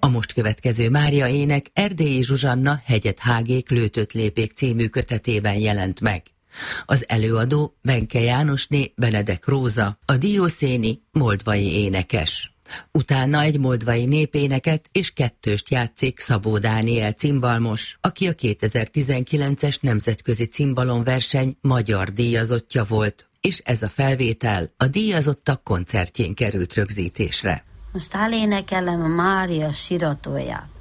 A most következő Mária ének Erdélyi Zsuzsanna Hegyet hágék lőtött lépék című kötetében jelent meg. Az előadó Benke Jánosné Benedek Róza, a diószéni moldvai énekes. Utána egy moldvai népéneket és kettőst játszik Szabó Dániel cimbalmos, aki a 2019-es nemzetközi cimbalomverseny magyar díjazottja volt, és ez a felvétel a díjazottak koncertjén került rögzítésre. Most elénekelem a Mária siratóját.